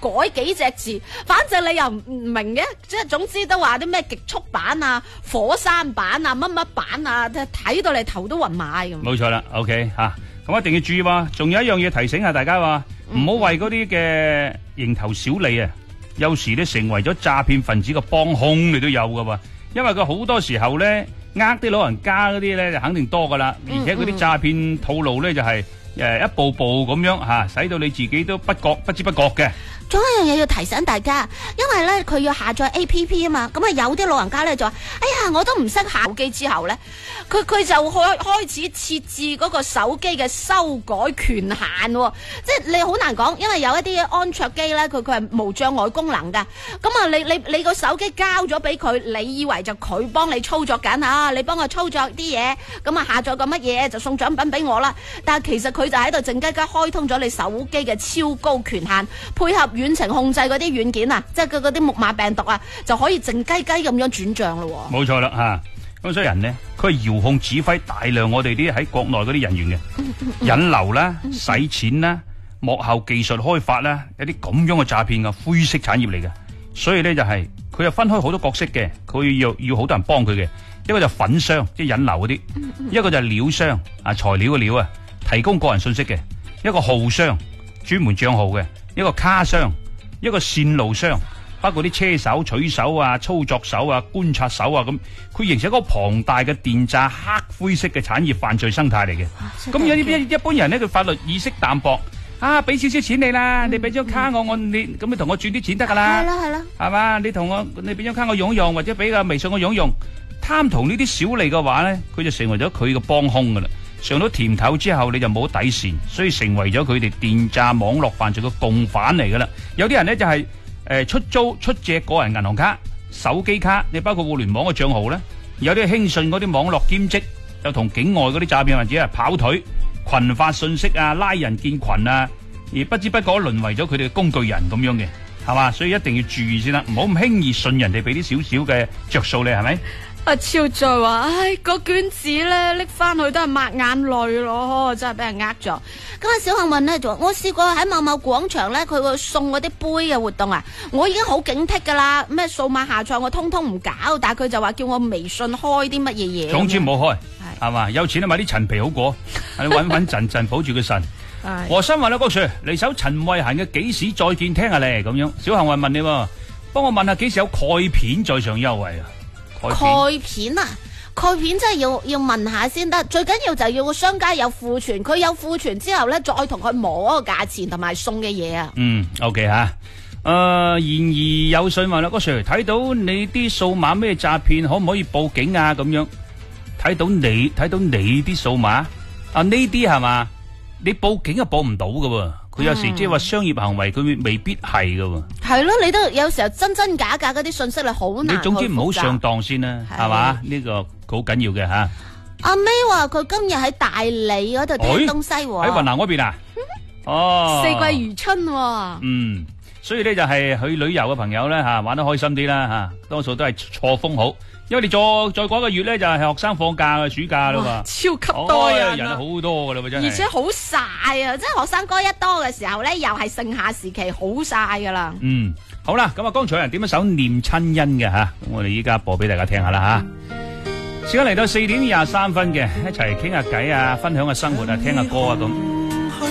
改幾隻字，反正你又唔明嘅，即係總之都話啲咩極速版啊、火山版啊、乜乜版啊，睇到你頭都暈埋咁。 冇錯啦 ，OK 吓，咁一定要注意喎。仲有一樣嘢提醒下大家話，唔好為嗰啲嘅蠅頭小利啊，有時咧成為咗詐騙分子嘅幫兇，你都有噶喎。因為佢好多時候咧，啲老人家嗰啲咧就肯定多噶啦，而且嗰啲詐騙套路咧就係一步步咁樣吓，使到你自己都不知不覺嘅。 仲有一樣嘢要提醒大家，因為咧佢要下載 A.P.P. 啊嘛，咁啊有啲老人家咧就話：哎呀，我都唔識下手機之後咧，佢就開始設置嗰個手機嘅修改權限喎，即係你好難講，因為有一啲安卓機咧，佢係無障礙功能㗎。咁啊，你個手機交咗俾佢，你以為就佢幫你操作緊啊？你幫我操作啲嘢，咁啊下載個乜嘢就送獎品俾我啦。但係其實佢就喺度靜雞雞開通咗你手機嘅超高權限，配合遠程控制嗰啲軟件啊，即係佢嗰啲木馬病毒啊，就可以靜雞雞咁樣轉賬咯。 冇錯啦吓，咁所以人呢，佢係遙控指揮大量我哋啲喺國內嗰啲人員嘅引流啦、使錢啦、幕後技術開發啦，有啲咁樣嘅詐騙嘅灰色產業嚟嘅。所以咧就係佢又分開好多角色嘅，佢要好多人幫佢嘅。一個就粉商，即係引流嗰啲；一個就係料商，材料嘅料啊，提供個人信息嘅；一個號商，專門賬號嘅；一個卡商，一個線路商，包括啲車手、取手啊、操作手啊、觀察手啊咁，佢形成一個龐大嘅電詐黑灰色嘅產業犯罪生態嚟嘅。咁有啲一般人咧，佢法律意識淡薄。俾少少錢你啦，你俾張卡我你咁你同我轉啲錢得噶啦， 係啦， 係嘛？你俾張卡我用一用，或者俾個微信我用一用，貪圖呢啲小利嘅話咧，佢就成為咗佢嘅幫兇噶啦。上到甜頭之後，你就冇底線，所以成為咗佢哋電詐網絡犯罪嘅共犯嚟噶啦。有啲人咧就係出借個人銀行卡、手機卡，你包括互聯網嘅賬號咧，有啲輕信嗰啲網絡兼職，就同境外嗰啲詐騙分子跑腿。群發信息啊，拉人建群啊，而不知不覺淪為咗佢哋嘅工具人咁樣嘅，係嘛？所以一定要注意先啦，唔好咁輕易信人哋俾啲少少嘅着數你，係咪？ 阿超再話：唉，個卷紙咧拎翻去都係抹眼淚咯，真係俾人呃咗。咁啊，小幸運咧就話：我試過喺某某廣場咧，佢會送嗰啲杯嘅活動啊，我已經好警惕噶啦，咩數碼下載我通通唔搞，但係佢就話叫我微信開啲乜嘢嘢。 總之唔好開，係嘛？有錢啊買啲陳皮好過，你穩穩陣陣保住個腎。和新聞啦，郭 Sir 嚟首陳慧嫻嘅《幾時再見》聽下咧，咁樣。小幸運問你，幫我問下幾時有鈣片再上優惠啊？ 鈣片啊，鈣片真係要問下先得，最緊要就要個商家有庫存，佢有庫存之後咧，再同佢摸個價錢同埋送嘅嘢啊。 OK 吓，然而有信問啦，郭 Sir 睇到你啲數碼咩詐騙，可唔可以報警啊？咁樣睇到你啲數碼啊呢啲係嘛？你報警啊報唔到噶喎。佢有時即係話商業行為，佢未必係噶喎。係咯， 你都有時候真假嗰啲信息你好難。 你總之唔好上當先啦，係嘛？呢個好緊要嘅吓。 阿 May 話佢今日喺大理嗰度聽東西喎。 喺雲南嗰邊啊？哦， 四季如春。 所以咧就係去旅遊嘅朋友咧吓，玩得開心啲啦吓，多數都係錯峰好。因為你再過一個月咧就係學生放假嘅暑假啦嘛， 超級多人好多噶啦，真係， 而且好曬啊！即係學生哥一多嘅時候咧，又係盛夏時期，好曬噶啦。 好啦，咁啊，剛才有人點一首念親恩嘅吓，咁我哋依家播俾大家聽下啦吓。時間嚟到4點23分嘅，一齊傾下偈啊，分享下生活啊，聽下歌啊咁。